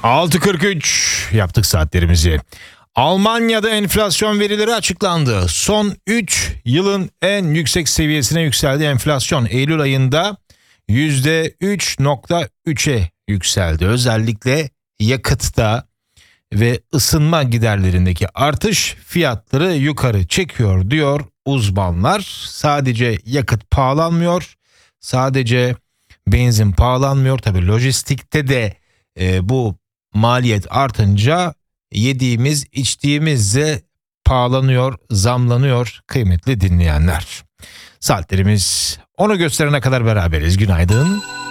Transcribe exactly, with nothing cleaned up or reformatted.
altı kırk üç yaptık saatlerimizi. Almanya'da enflasyon verileri açıklandı. Son üç yılın en yüksek seviyesine yükseldi enflasyon. Eylül ayında yüzde üç virgül üçe yükseldi. Özellikle yakıtta ve ısınma giderlerindeki artış fiyatları yukarı çekiyor diyor uzmanlar. Sadece yakıt pahalanmıyor, sadece benzin pahalanmıyor. Tabii lojistikte de e, bu maliyet artınca yediğimiz içtiğimiz de pahalanıyor, zamlanıyor kıymetli dinleyenler. Saatlerimiz onu gösterene kadar beraberiz. Günaydın.